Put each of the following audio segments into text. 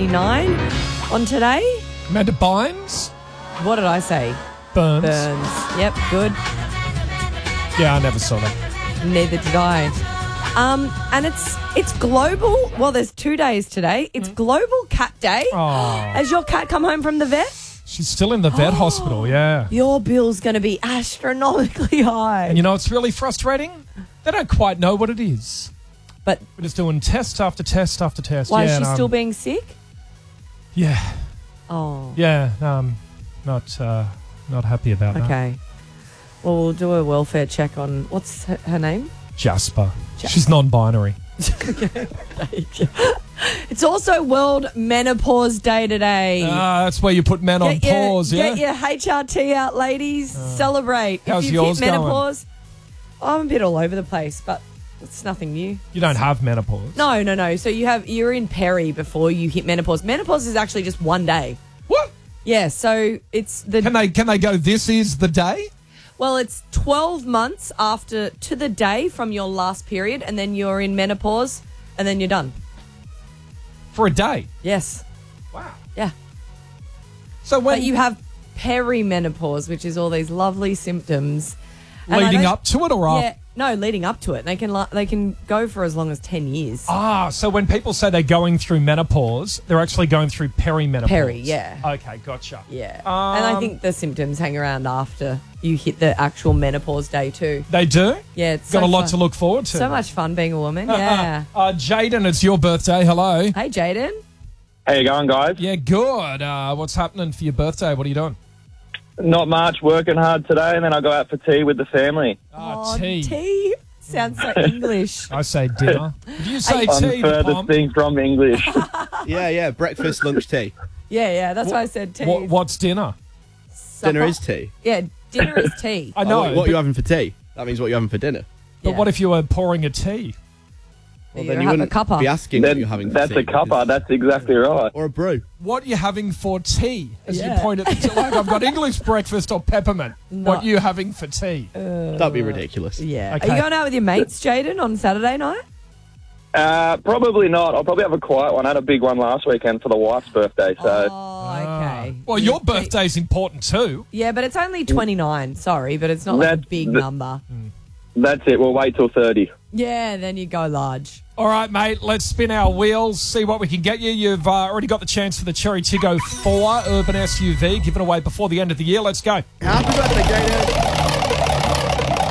39 on today. Amanda Bynes? What did I say? Burns. Yep, good. Yeah, I never saw that. Neither did I. And it's global. Well, there's 2 days today. It's Global Cat Day. Oh. Has your cat come home from the vet? She's still in the vet hospital, yeah. Your bill's going to be astronomically high. And you know what's really frustrating? They don't quite know what it is. But We're just doing test after test after test. why yeah, is she and, still being sick? Yeah. Oh. Yeah, not happy about that. Okay. Well, we'll do a welfare check on, what's her name? Jasper. She's non-binary. It's also World Menopause Day today. That's where you put men on pause, yeah? Get your HRT out, ladies. Celebrate. How's if you've yours hit menopause, I'm a bit all over the place, but it's nothing new. You don't have menopause. No. So you're in peri before you hit menopause. Menopause is actually just 1 day. What? Yeah, so it's the... Can they go, this is the day? Well, it's 12 months after to the day from your last period, and then you're in menopause, and then you're done. For a day? Yes. Wow. Yeah. So when But you have perimenopause, which is all these lovely symptoms. And I leading don't- up to it or Yeah, no, leading up to it. They can go for as long as 10 years. so when people say they're going through menopause, they're actually going through perimenopause. Peri, yeah. Okay, gotcha. Yeah. And I think the symptoms hang around after you hit the actual menopause day too. They do? Yeah, it's Got so a lot fun. to look forward to. So much fun being a woman, yeah. Jaden, it's your birthday. Hello. Hey, Jaden. How you going, guys? Yeah, good. What's happening for your birthday? What are you doing? Not much. Working hard today, and then I go out for tea with the family. Tea. Tea. Sounds so English. I say dinner. Do you say I'm tea, furthest Pom? thing from English. Yeah. Breakfast, lunch, tea. Yeah, that's why I said tea. What's dinner? Supper. Dinner is tea. Yeah, dinner is tea. I know. What are you having for tea? That means what you're having for dinner. But Yeah. what if you were pouring a tea? Well, You then you have a wouldn't cuppa. be asking what you're having for That's tea. a cuppa. That's exactly right. Or a brew. What are you having for tea? As Yeah. you point at the like, I've got English breakfast or peppermint. No. What are you having for tea? That'd be ridiculous. Yeah. Okay. Are you going out with your mates, Jaden, on Saturday night? Probably not. I'll probably have a quiet one. I had a big one last weekend for the wife's birthday. So Oh, okay. Well, your birthday's important too. Yeah, but it's only 29. Sorry, but it's not like a That's big the- number. that's it. We'll wait till 30. Yeah, then you go large. All right, mate, let's spin our wheels, see what we can get you. You've already got the chance for the Cherry Tiggo 4 Urban SUV given away before the end of the year. Let's go. Happy birthday, Jaden.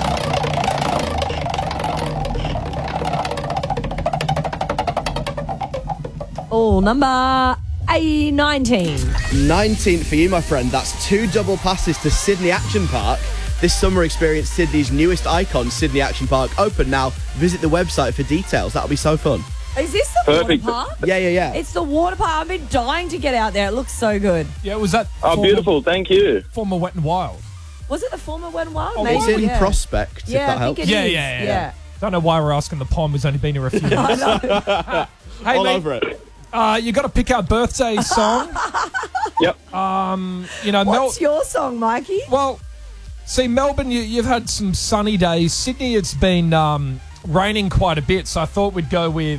Oh, number 19. 19th for you, my friend. That's 2 double passes to Sydney Action Park. This summer experience Sydney's newest icon, Sydney Action Park, open now. Visit the website for details. That'll be so fun. Is this the Perfect. water park? Yeah. It's the water park. I've been dying to get out there. It looks so good. Yeah, was that Oh, beautiful. Thank you. former Wet and Wild? Was it the former Wet n Wild? Oh, Maybe, It's in yeah. Prospect, if Yeah, that I helps. think it is. Yeah. Don't know why we're asking the Pom, who's only been here a few minutes. Hey, All mate, over it. you got to pick our birthday song. Yep. You know, What's your song, Mikey? Well, see, Melbourne, you've had some sunny days. Sydney, it's been raining quite a bit, so I thought we'd go with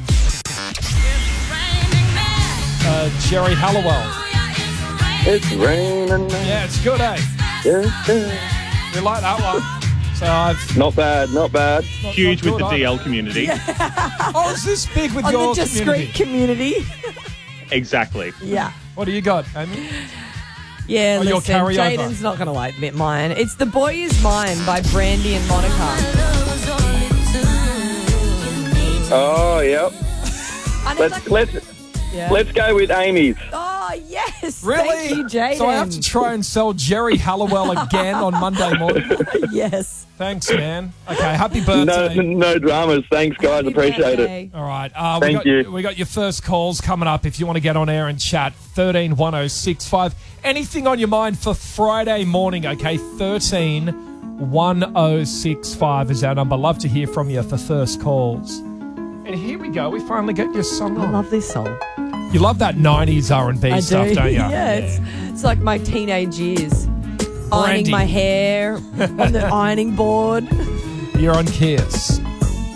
Jerry Halliwell. It's raining. Yeah, it's good, eh? We like that one. So I've Not bad. Not bad. Huge not with the good DL community. Oh, is this big with On your the discreet community. Exactly. Yeah. What do you got, Amy? Yeah, Oh, your listen, carryover. Jaden's not going to like admit mine. It's The Boy Is Mine by Brandy and Monica. Oh, yep. And it's yeah. Let's go with Amy's. Oh, yes. Really? Thank you, Jaden. So I have to try and sell Jerry Halliwell again on Monday morning. Yes. Thanks, man. Okay, happy birthday. No dramas. Thanks, guys. Happy Appreciate birthday. All right. Thank you. We got your first calls coming up if you want to get on air and chat. 131065. Anything on your mind for Friday morning, okay? 131065 is our number. Love to hear from you for first calls. And here we go. We finally get your song I on. love this song. You love that 90s R&B I stuff, do. don't you? Yeah, it's like my teenage years. Ironing Brandy. my hair on the ironing board. You're on Kiss.